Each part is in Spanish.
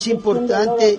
importante.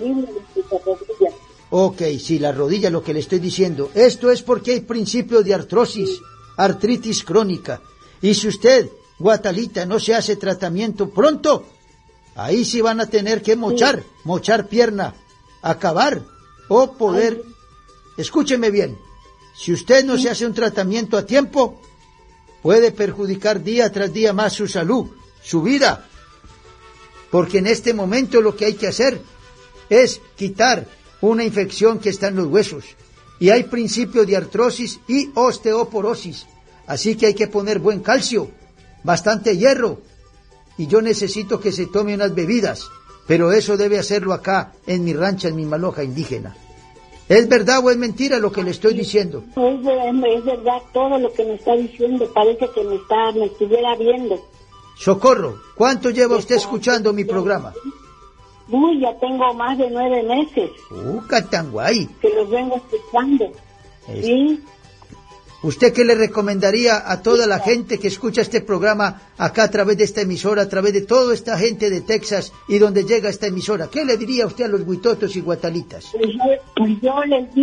Ok, sí, la rodilla, lo que le estoy diciendo. Esto es porque hay principio de artrosis, artritis crónica. Y si usted, Guatalita, no se hace tratamiento pronto, ahí sí van a tener que mochar pierna, acabar o poder. Escúcheme bien, si usted no se hace un tratamiento a tiempo, puede perjudicar día tras día más su salud, su vida. Porque en este momento lo que hay que hacer es quitar una infección que está en los huesos. Y hay principio de artrosis y osteoporosis. Así que hay que poner buen calcio, bastante hierro. Y yo necesito que se tome unas bebidas. Pero eso debe hacerlo acá, en mi rancha, en mi maloja indígena. ¿Es verdad o es mentira lo que le estoy diciendo? Es verdad todo lo que me está diciendo. Parece que me estuviera viendo. Socorro, ¿cuánto lleva usted escuchando mi programa? Uy, ya tengo más de 9 meses. Catanguay. Que los vengo escuchando. ¿Sí? ¿Usted qué le recomendaría a toda la gente que escucha este programa acá a través de esta emisora, a través de toda esta gente de Texas y donde llega esta emisora? ¿Qué le diría usted a los huitotos y guatalitas? Pues yo les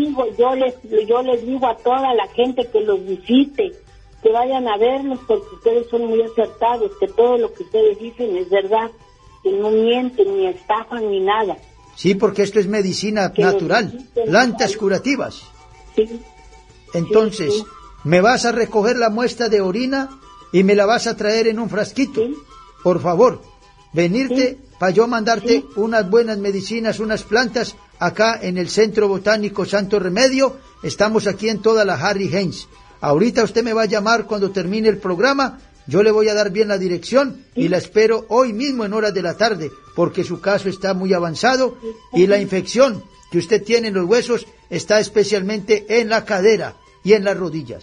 digo a toda la gente que los visite, que vayan a verlos, porque ustedes son muy acertados, que todo lo que ustedes dicen es verdad, que no mienten, ni estafan, ni nada. Sí, porque esto es medicina natural, plantas curativas. Sí. Entonces, sí. ¿Me vas a recoger la muestra de orina y me la vas a traer en un frasquito? Sí. Por favor, venirte para yo mandarte unas buenas medicinas, unas plantas acá en el Centro Botánico Santo Remedio. Estamos aquí en toda la Harry Heinz. Ahorita usted me va a llamar cuando termine el programa. Yo le voy a dar bien la dirección y la espero hoy mismo en horas de la tarde, porque su caso está muy avanzado y la infección que usted tiene en los huesos está especialmente en la cadera y en las rodillas.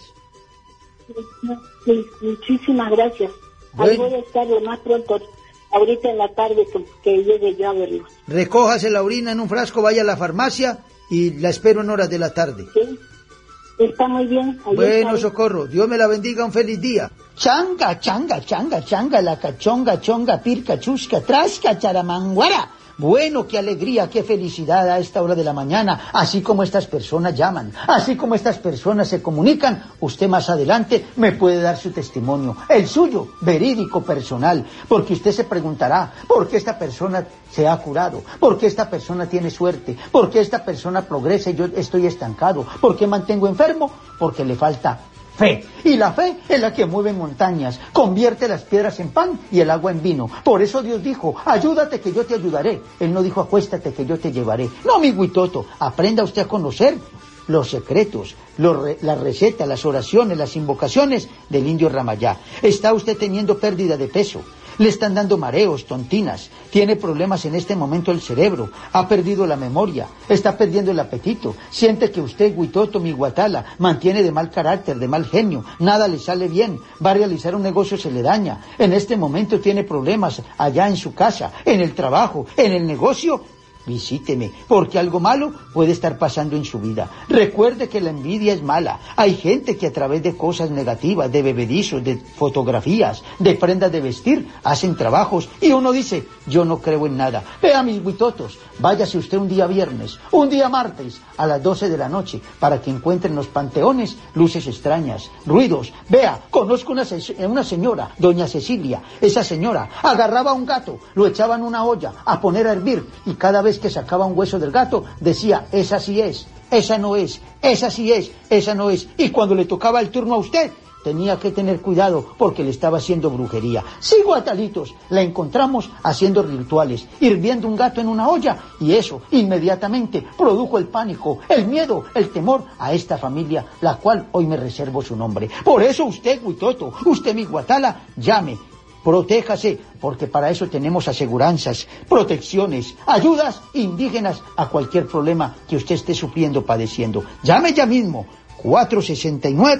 Sí, muchísimas gracias. Bueno. Ahí voy a estar lo más pronto, ahorita en la tarde, que llegue yo a verlo. Recójase la orina en un frasco, vaya a la farmacia y la espero en horas de la tarde. Sí, está muy bien. Bueno, Socorro, Dios me la bendiga, un feliz día. Changa, changa, changa, changa, la cachonga, chonga, pirca, chusca, trasca, charamanguara. Bueno, qué alegría, qué felicidad a esta hora de la mañana, así como estas personas llaman, así como estas personas se comunican, usted más adelante me puede dar su testimonio, el suyo, verídico, personal, porque usted se preguntará, ¿por qué esta persona se ha curado? ¿Por qué esta persona tiene suerte? ¿Por qué esta persona progresa y yo estoy estancado? ¿Por qué mantengo enfermo? Porque le falta fe. Y la fe es la que mueve montañas, convierte las piedras en pan y el agua en vino. Por eso Dios dijo, ayúdate que yo te ayudaré. Él no dijo, acuéstate que yo te llevaré. No, mi huitoto, aprenda usted a conocer los secretos, las recetas, las oraciones, las invocaciones del indio Ramayá. Está usted teniendo pérdida de peso. Le están dando mareos, tontinas, tiene problemas en este momento el cerebro, ha perdido la memoria, está perdiendo el apetito, siente que usted, huitoto, mi guatala, mantiene de mal carácter, de mal genio, nada le sale bien, va a realizar un negocio, se le daña, en este momento tiene problemas allá en su casa, en el trabajo, en el negocio. Visíteme, porque algo malo puede estar pasando en su vida. Recuerde que la envidia es mala. Hay gente que a través de cosas negativas, de bebedizos, de fotografías, de prendas de vestir, hacen trabajos y uno dice, yo no creo en nada. Vea, mis huitotos, váyase usted un día viernes, un día martes, a las 12 de la noche, para que encuentre en los panteones luces extrañas, ruidos. Vea, conozco una señora, doña Cecilia. Esa señora agarraba a un gato, lo echaba en una olla a poner a hervir y cada vez que sacaba un hueso del gato, decía, esa sí es, esa no es, esa sí es, esa no es. Y cuando le tocaba el turno a usted, tenía que tener cuidado porque le estaba haciendo brujería. Sí, guatalitos, la encontramos haciendo rituales, hirviendo un gato en una olla, y eso inmediatamente produjo el pánico, el miedo, el temor a esta familia, la cual hoy me reservo su nombre. Por eso usted, huitoto, usted, mi guatala, llame. Protéjase, porque para eso tenemos aseguranzas, protecciones, ayudas indígenas a cualquier problema que usted esté sufriendo, padeciendo. Llame ya mismo, 469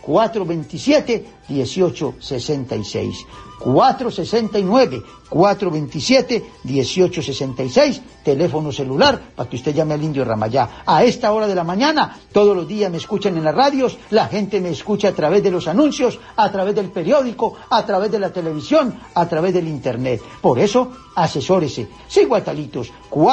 469-427-1866. 469-427-1866, teléfono celular para que usted llame al Indio Ramayá. A esta hora de la mañana, todos los días me escuchan en las radios, la gente me escucha a través de los anuncios, a través del periódico, a través de la televisión, a través del internet. Por eso, asesórese. Sí, guatalitos,